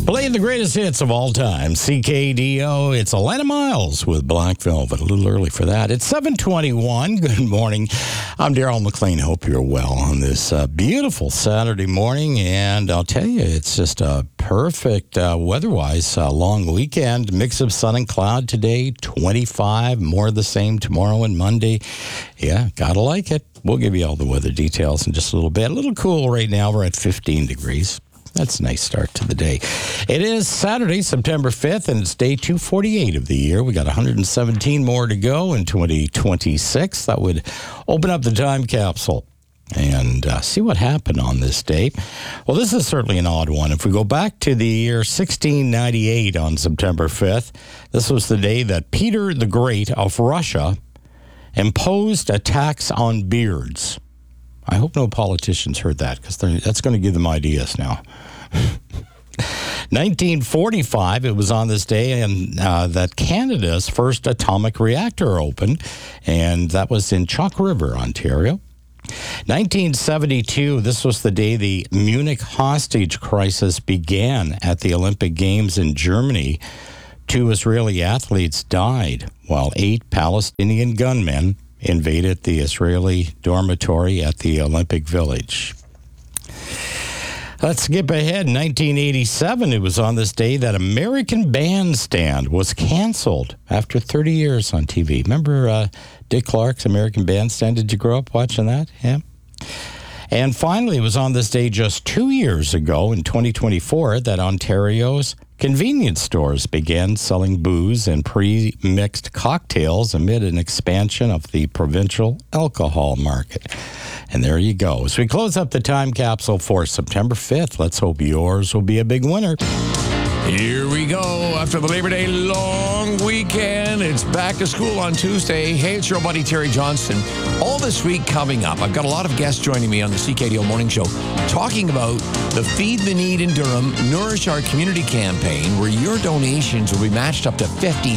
Playing the greatest hits of all time, CKDO. It's Atlanta Miles with Black Velvet. A little early for that. It's 7:21. Good morning. I'm Daryl McLean. Hope you're well on this beautiful Saturday morning. And I'll tell you, it's just a perfect weather-wise long weekend. Mix of sun and cloud today, 25. More of the same tomorrow and Monday. Yeah, gotta like it. We'll give you all the weather details in just a little bit. A little cool right now. We're at 15 degrees. That's a nice start to the day. It is Saturday, September 5th, and it's day 248 of the year. We got 117 more to go in 2026. That would open up the time capsule and see what happened on this day. Well, this is certainly an odd one. If we go back to the year 1698 on September 5th, this was the day that Peter the Great of Russia imposed a tax on beards. I hope no politicians heard that, because that's going to give them ideas now. 1945, it was on this day and that Canada's first atomic reactor opened, and that was in Chalk River, Ontario. 1972, this was the day the Munich hostage crisis began at the Olympic Games in Germany. 2 Israeli athletes died, while 8 Palestinian gunmen invaded the Israeli dormitory at the Olympic Village. Let's skip ahead. 1987, it was on this day that American Bandstand was canceled after 30 years on TV. Remember Dick Clark's American Bandstand? Did you grow up watching that? Yeah. And finally, it was on this day just 2 years ago in 2024 that Ontario's convenience stores began selling booze and pre-mixed cocktails amid an expansion of the provincial alcohol market. And there you go. As we close up the time capsule for September 5th, let's hope yours will be a big winner. Here we go. After the Labor Day long weekend, it's back to school on Tuesday. Hey, it's your buddy Terry Johnston. All this week coming up, I've got a lot of guests joining me on the CKDO Morning Show talking about the Feed the Need in Durham Nourish Our Community campaign, where your donations will be matched up to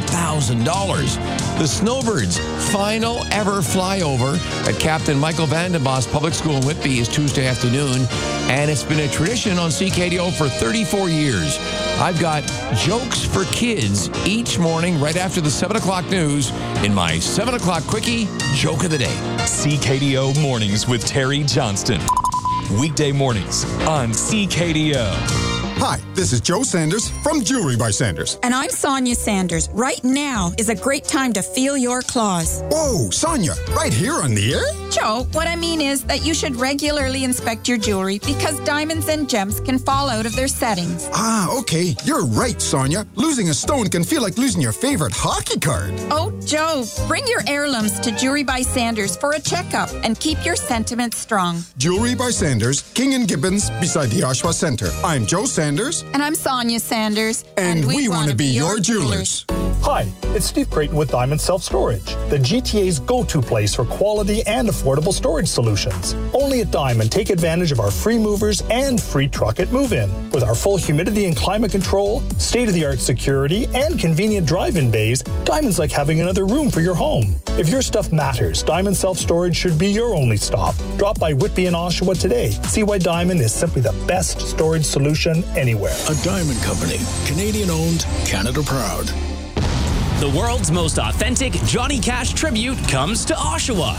$50,000. The Snowbirds' final ever flyover at Captain Michael Vandenbos Public School in Whitby is Tuesday afternoon, and it's been a tradition on CKDO for 34 years. I've got jokes for kids each morning right after the 7 o'clock news in my 7 o'clock quickie joke of the day. CKDO Mornings with Terry Johnston. Weekday mornings on CKDO. Hi, this is Joe Sanders from Jewelry by Sanders. And I'm Sonia Sanders. Right now is a great time to feel your claws. Whoa, Sonia, right here on the air? Joe, what I mean is that you should regularly inspect your jewelry because diamonds and gems can fall out of their settings. Ah, okay. You're right, Sonia. Losing a stone can feel like losing your favorite hockey card. Oh, Joe, bring your heirlooms to Jewelry by Sanders for a checkup and keep your sentiments strong. Jewelry by Sanders, King and Gibbons, beside the Oshawa Center. I'm Joe Sanders. And I'm Sonia Sanders. And we want to be your jewelers. Hi, it's Steve Creighton with Diamond Self Storage, the GTA's go-to place for quality and affordable storage solutions. Only at Diamond, take advantage of our free movers and free truck at move-in. With our full humidity and climate control, state-of-the-art security, and convenient drive-in bays, Diamond's like having another room for your home. If your stuff matters, Diamond Self Storage should be your only stop. Drop by Whitby and Oshawa today. See why Diamond is simply the best storage solution anywhere. A Diamond Company, Canadian-owned, Canada proud. The world's most authentic Johnny Cash tribute comes to Oshawa.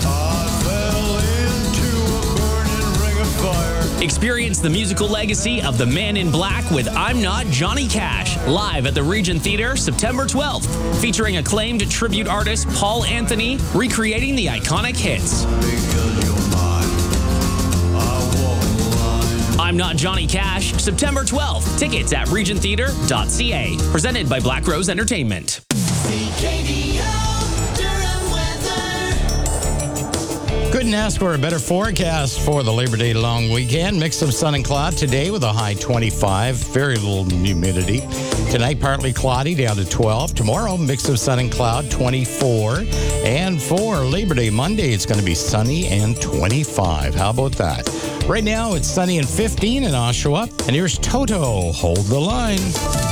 Experience the musical legacy of the Man in Black with I'm Not Johnny Cash, live at the Regent Theatre September 12th, featuring acclaimed tribute artist Paul Anthony recreating the iconic hits. I'm Not Johnny Cash, September 12th. Tickets at regenttheatre.ca. Presented by Black Rose Entertainment. Couldn't ask for a better forecast for the Labor Day long weekend. Mix of sun and cloud today with a high 25. Very little humidity. Tonight, partly cloudy down to 12. Tomorrow, mix of sun and cloud, 24. And for Labor Day Monday, it's going to be sunny and 25. How about that? Right now, it's sunny and 15 in Oshawa. And here's Toto. Hold the line.